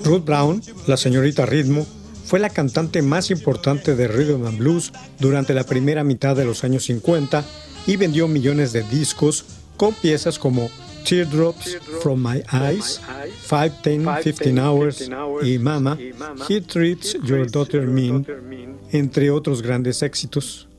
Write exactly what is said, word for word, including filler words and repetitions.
Ruth Brown, la señorita Ritmo, fue la cantante más importante de rhythm and blues durante la primera mitad de los años cincuenta y vendió millones de discos con piezas como Teardrops from My Eyes, five, ten, fifteen Hours y Mama, He Treats Your Daughter Mean, entre otros grandes éxitos.